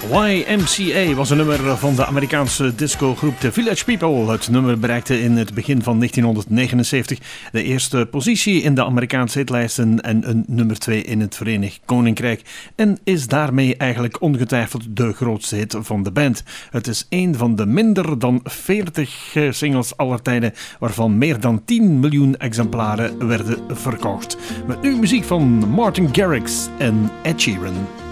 YMCA was een nummer van de Amerikaanse discogroep The Village People. Het nummer bereikte in het begin van 1979 de eerste positie in de Amerikaanse hitlijsten en een nummer 2 in het Verenigd Koninkrijk. En is daarmee eigenlijk ongetwijfeld de grootste hit van de band. Het is een van de minder dan 40 singles aller tijden, waarvan meer dan 10 miljoen exemplaren werden verkocht. Met nu muziek van Martin Garrix en Ed Sheeran.